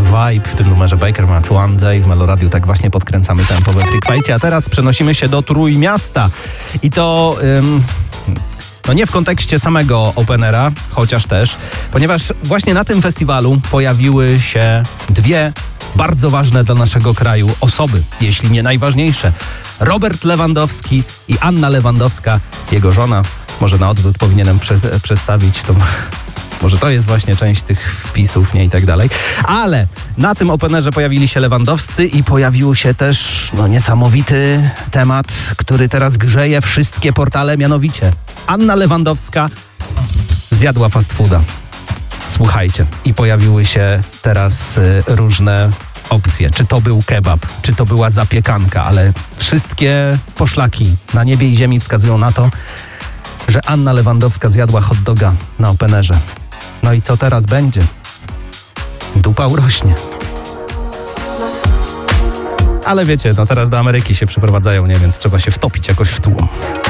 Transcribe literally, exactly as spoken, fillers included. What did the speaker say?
vibe w tym numerze Baker Mat One Day w Meloradiu. Tak właśnie podkręcamy tempo we Freak Fight'cie. A teraz przenosimy się do Trójmiasta. I to... Ym, no nie w kontekście samego openera, chociaż też, ponieważ właśnie na tym festiwalu pojawiły się dwie bardzo ważne dla naszego kraju osoby, jeśli nie najważniejsze. Robert Lewandowski i Anna Lewandowska, jego żona. Może na odwrót powinienem prze- przedstawić to. Może to jest właśnie część tych wpisów, nie i tak dalej. Ale na tym openerze pojawili się Lewandowscy i pojawił się też no, niesamowity temat, który teraz grzeje wszystkie portale, mianowicie Anna Lewandowska zjadła fast fooda. Słuchajcie, i pojawiły się teraz y, różne opcje. Czy to był kebab, czy to była zapiekanka, ale wszystkie poszlaki na niebie i ziemi wskazują na to, że Anna Lewandowska zjadła hot doga na openerze. No i co teraz będzie? Dupa urośnie. Ale wiecie, no teraz do Ameryki się przeprowadzają, nie? Więc trzeba się wtopić jakoś w tłum.